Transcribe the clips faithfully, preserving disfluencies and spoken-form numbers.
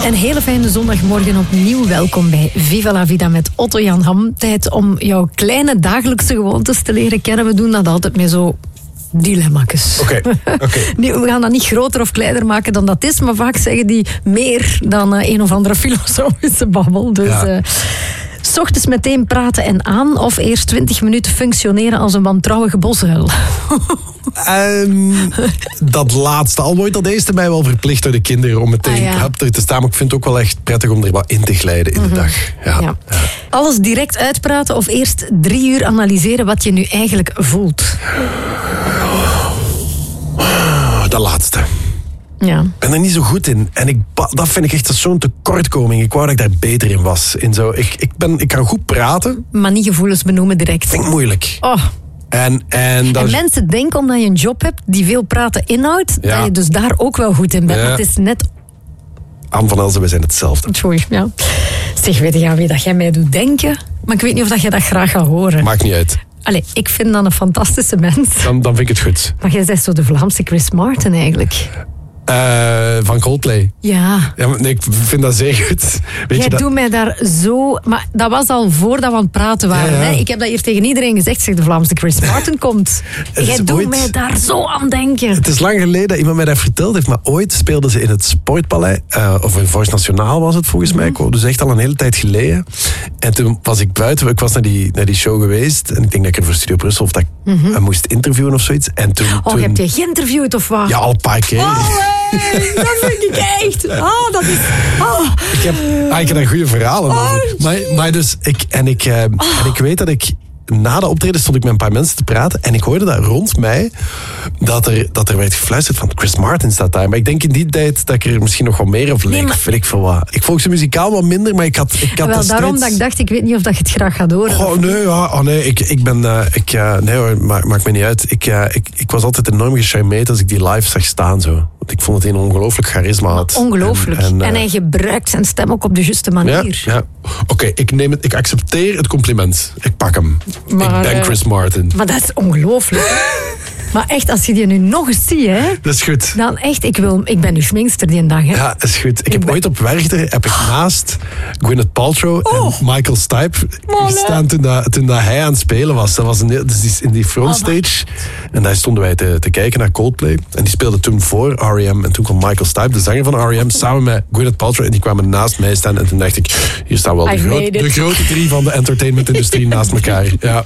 Een hele fijne zondagmorgen opnieuw. Welkom bij Viva la Vida met Otto Jan Ham. Tijd om jouw kleine dagelijkse gewoontes te leren kennen. We doen dat altijd met zo dilemma's. Oké. Okay. Okay. We gaan dat niet groter of kleiner maken dan dat is, maar vaak zeggen die meer dan uh, een of andere filosofische babbel. Dus... Ja. Uh, 's ochtends meteen praten en aan of eerst twintig minuten functioneren als een wantrouwige bosuil? Um, dat laatste. Al wordt dat eerste mij wel verplicht door de kinderen om meteen ah, ja. er te staan. Maar ik vind het ook wel echt prettig om er wat in te glijden in mm-hmm. de dag. Ja. Ja. Ja. Alles direct uitpraten of eerst drie uur analyseren wat je nu eigenlijk voelt? Dat laatste. Ja. Ik ben er niet zo goed in. En ik, dat vind ik echt zo'n tekortkoming. Ik wou dat ik daar beter in was. In zo, ik, ik, ben, ik kan goed praten. Maar niet gevoelens benoemen direct. Dat vind ik moeilijk. Oh. En, en, dat en is... mensen denken omdat je een job hebt die veel praten inhoudt, ja. dat je dus daar ook wel goed in bent. Ja. Het is net... Anne van Elzen, we zijn hetzelfde. Sorry, ja. Zeg, weet je wie dat jij mij doet denken? Maar ik weet niet of dat jij dat graag gaat horen. Maakt niet uit. Allee, ik vind dat een fantastische mens. Dan, dan vind ik het goed. Maar jij bent zo de Vlaamse Chris Martin eigenlijk. Uh, van Coldplay. Ja. ja nee, ik vind dat zeer goed. Weet Jij je dat... doet mij daar zo... Maar dat was al voordat we aan het praten waren. Ja, ja. Hè? Ik heb dat hier tegen iedereen gezegd. Zeg, de Vlaamse Chris Martin komt. Jij doet ooit... mij daar zo aan denken. Het is lang geleden dat iemand mij dat verteld heeft. Maar ooit speelden ze in het Sportpaleis. Uh, of in Voice Nationaal was het volgens mm-hmm. mij. Dus echt al een hele tijd geleden. En toen was ik buiten. Ik was naar die, naar die show geweest. En ik denk dat ik er voor Studio Brussel of dat ik mm-hmm. uh, moest interviewen of zoiets. En toen, oh, toen... heb je geïnterviewd of wat? Ja, al een paar keer. Oh, hey, dat vind ik echt. Oh, dat is... Oh. Ik heb eigenlijk een goede verhalen oh. over. Maar, maar dus, ik, en, ik, uh, oh. en ik weet dat ik... Na de optreden stond ik met een paar mensen te praten en ik hoorde dat rond mij dat er, dat er werd gefluisterd van Chris Martin staat daar. Maar ik denk in die tijd dat ik er misschien nog wel meer of leek. Nee, maar... Vind ik veel wat. Ik volg ze muzikaal wat minder, maar ik had, ik had wel, destijds... daarom dat ik dacht, ik weet niet of dat je het graag gaat horen. Oh nee, ja, oh, nee ik, ik ben... Uh, ik, uh, nee hoor, maakt maak me niet uit. Ik, uh, ik, ik was altijd enorm gecharmeerd als ik die live zag staan zo. Want ik vond dat hij een ongelooflijk charisma had. Ongelooflijk. En, en, uh, en hij gebruikt zijn stem ook op de juiste manier. Ja, ja. Oké, okay, ik neem het. Ik accepteer het compliment. Ik pak hem. Maar, ik ben Chris Martin. Maar dat is ongelooflijk. Maar echt, als je die nu nog eens ziet, hè, dat is goed. Dan echt, ik, wil, ik ben nu schminkster die een dag. Hè. Ja, dat is goed. Ik, ik heb ben... ooit op Werchter heb ik naast Gwyneth Paltrow oh. en Michael Stipe gestaan toen, dat, toen dat hij aan het spelen was. Dat was in, dus in die frontstage. Oh, en daar stonden wij te, te kijken naar Coldplay. En die speelde toen voor R E M. En toen kwam Michael Stipe, de zanger van R E M, samen met Gwyneth Paltrow. En die kwamen naast mij staan. En toen dacht ik, hier staan wel de, groot, de grote drie van de entertainmentindustrie naast elkaar. Ja. Ja.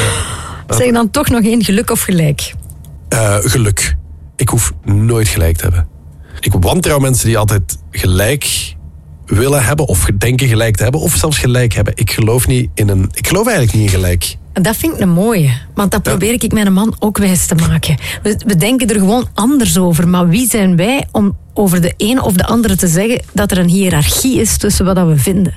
Zeg dan toch nog één, geluk of gelijk? Uh, geluk. Ik hoef nooit gelijk te hebben. Ik wantrouw mensen die altijd gelijk willen hebben of denken gelijk te hebben of zelfs gelijk hebben. Ik geloof niet in een... Ik geloof eigenlijk niet in gelijk. Dat vind ik een mooie. Want dat ja. probeer ik mijn man ook wijs te maken. We, we denken er gewoon anders over. Maar wie zijn wij om over de ene of de andere te zeggen dat er een hiërarchie is tussen wat we vinden?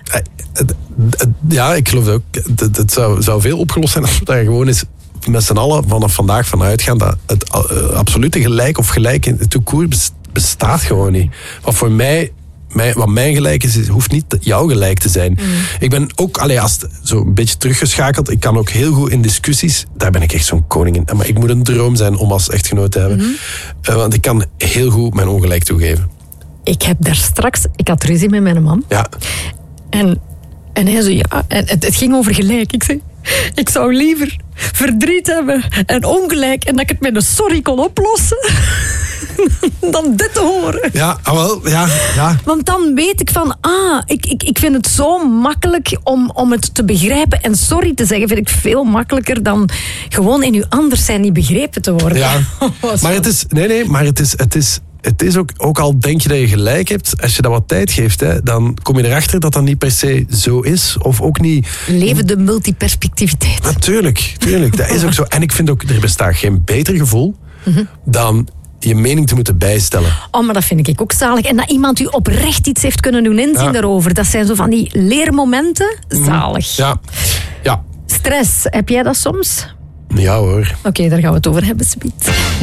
Ja, ik geloof dat ook. Het zou, zou veel opgelost zijn als we daar gewoon eens met z'n allen vanaf vandaag van uitgaan dat het uh, absolute gelijk of gelijk in het toekoer bestaat gewoon niet. Wat voor mij, mij wat mijn gelijk is, is, hoeft niet jouw gelijk te zijn. Mm. Ik ben ook, allee, als het zo een beetje teruggeschakeld, ik kan ook heel goed in discussies, daar ben ik echt zo'n koning in. Maar ik moet een droom zijn om als echtgenoot te hebben. Mm-hmm. Uh, want ik kan heel goed mijn ongelijk toegeven. Ik heb daar straks, ik had ruzie met mijn man. Ja. En, en hij zei, ja, en het, het ging over gelijk. Ik zei, ik zou liever verdriet hebben en ongelijk en dat ik het met een sorry kon oplossen dan dit te horen. Ja, wel, ja, ja. Want dan weet ik van, ah, ik, ik, ik vind het zo makkelijk om, om het te begrijpen. En sorry te zeggen vind ik veel makkelijker dan gewoon in uw anders zijn niet begrepen te worden. Ja, maar het is, nee, nee, maar het is, het is, het is ook, ook al denk je dat je gelijk hebt, als je dat wat tijd geeft, hè, dan kom je erachter dat dat niet per se zo is. Of ook niet... Leven de multiperspectiviteit. Natuurlijk, tuurlijk, dat is ook zo. En ik vind ook, er bestaat geen beter gevoel mm-hmm. dan je mening te moeten bijstellen. Oh, maar dat vind ik ook zalig. En dat iemand u oprecht iets heeft kunnen doen inzien ja. daarover. Dat zijn zo van die leermomenten. Zalig. Ja. Ja. Stress, heb jij dat soms? Ja hoor. Oké, okay, daar gaan we het over hebben, Sweet.